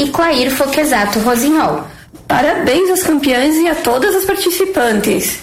e Clair Foquesato Rosinhol. Parabéns aos campeões e a todas as participantes.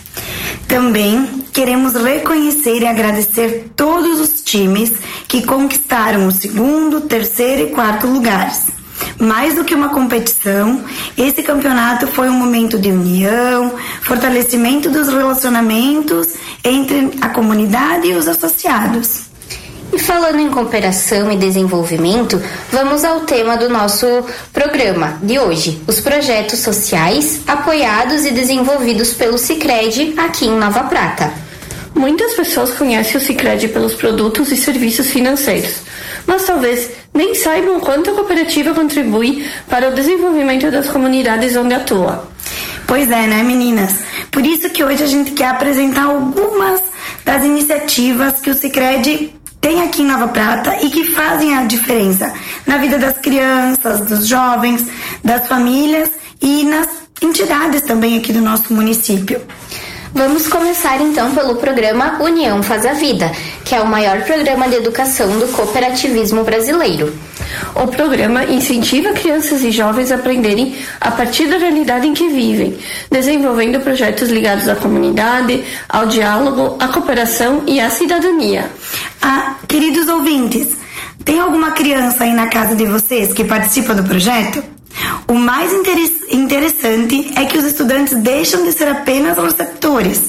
Também queremos reconhecer e agradecer todos os times que conquistaram o 2º, 3º e 4º lugares. Mais do que uma competição, esse campeonato foi um momento de união, fortalecimento dos relacionamentos entre a comunidade e os associados. E falando em cooperação e desenvolvimento, vamos ao tema do nosso programa de hoje, os projetos sociais apoiados e desenvolvidos pelo Sicredi aqui em Nova Prata. Muitas pessoas conhecem o Sicredi pelos produtos e serviços financeiros, mas talvez nem saibam quanto a cooperativa contribui para o desenvolvimento das comunidades onde atua. Pois é, né, meninas? Por isso que hoje a gente quer apresentar algumas das iniciativas que o Sicredi tem aqui em Nova Prata e que fazem a diferença na vida das crianças, dos jovens, das famílias e nas entidades também aqui do nosso município. Vamos começar então pelo programa União Faz a Vida, que é o maior programa de educação do cooperativismo brasileiro. O programa incentiva crianças e jovens a aprenderem a partir da realidade em que vivem, desenvolvendo projetos ligados à comunidade, ao diálogo, à cooperação e à cidadania. Queridos ouvintes, tem alguma criança aí na casa de vocês que participa do projeto? O mais interessante é que os estudantes deixam de ser apenas receptores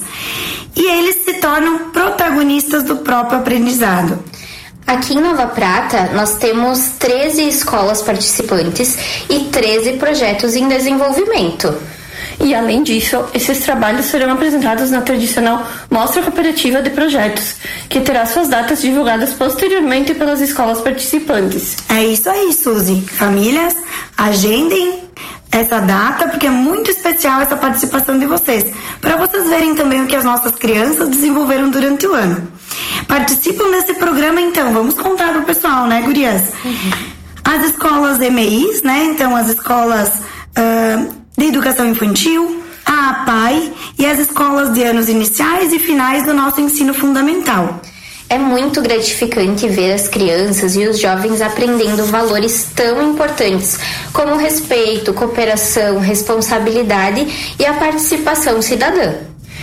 e eles se tornam protagonistas do próprio aprendizado. Aqui em Nova Prata, nós temos 13 escolas participantes e 13 projetos em desenvolvimento. E, além disso, esses trabalhos serão apresentados na tradicional Mostra Cooperativa de Projetos, que terá suas datas divulgadas posteriormente pelas escolas participantes. É isso aí, Suzy. Famílias, agendem essa data, porque é muito especial essa participação de vocês, para vocês verem também o que as nossas crianças desenvolveram durante o ano. Participam desse programa, então, vamos contar para o pessoal, né, gurias? As escolas EMEIs, né, então as escolas de educação infantil, a APAI e as escolas de anos iniciais e finais do nosso ensino fundamental. É muito gratificante ver as crianças e os jovens aprendendo valores tão importantes como respeito, cooperação, responsabilidade e a participação cidadã.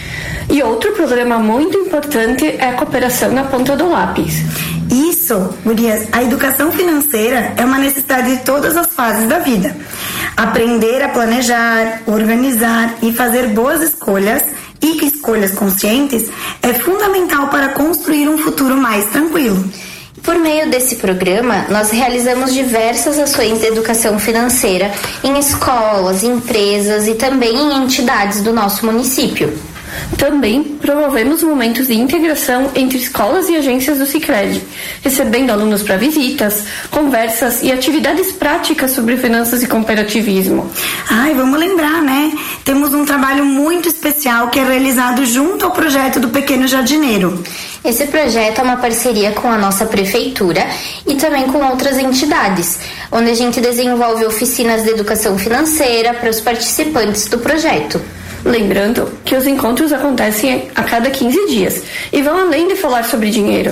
E outro programa muito importante é a cooperação na ponta do lápis. Isso, gurias, a educação financeira é uma necessidade de todas as fases da vida. Aprender a planejar, organizar e fazer boas escolhas e escolhas conscientes é fundamental para construir um futuro mais tranquilo. Por meio desse programa, nós realizamos diversas ações de educação financeira em escolas, empresas e também em entidades do nosso município. Também promovemos momentos de integração entre escolas e agências do Sicredi, recebendo alunos para visitas, conversas e atividades práticas sobre finanças e cooperativismo. Vamos lembrar, né? Temos um trabalho muito especial que é realizado junto ao projeto do Pequeno Jardineiro. Esse projeto é uma parceria com a nossa prefeitura e também com outras entidades, onde a gente desenvolve oficinas de educação financeira para os participantes do projeto. Lembrando que os encontros acontecem a cada 15 dias e vão além de falar sobre dinheiro.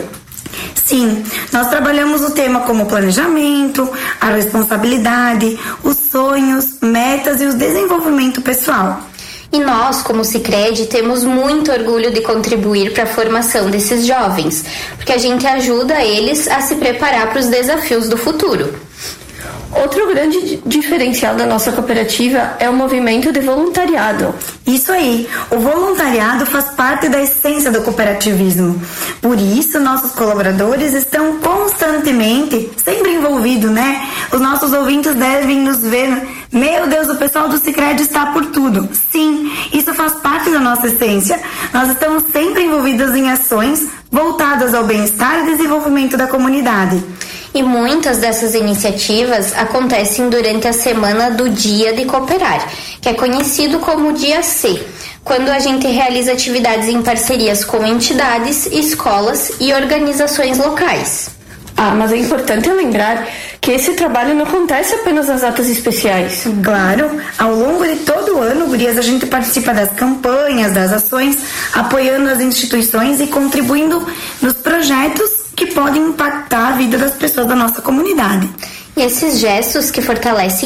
Sim, nós trabalhamos o tema como o planejamento, a responsabilidade, os sonhos, metas e o desenvolvimento pessoal. E nós, como Sicredi, temos muito orgulho de contribuir para a formação desses jovens, porque a gente ajuda eles a se preparar para os desafios do futuro. Outro grande diferencial da nossa cooperativa é o movimento de voluntariado. Isso aí, o voluntariado faz parte da essência do cooperativismo. Por isso, nossos colaboradores estão constantemente, sempre envolvidos, né? Os nossos ouvintes devem nos ver. Meu Deus, o pessoal do Sicredi está por tudo. Sim, isso faz parte da nossa essência. Nós estamos sempre envolvidos em ações voltadas ao bem-estar e desenvolvimento da comunidade. E muitas dessas iniciativas acontecem durante a semana do Dia de Cooperar, que é conhecido como Dia C, quando a gente realiza atividades em parcerias com entidades, escolas e organizações locais. Mas é importante lembrar que esse trabalho não acontece apenas nas datas especiais. Claro, ao longo de todo o ano, gurias, a gente participa das campanhas, das ações, apoiando as instituições e contribuindo nos projetos que podem impactar a vida das pessoas da nossa comunidade. E esses gestos que fortalecem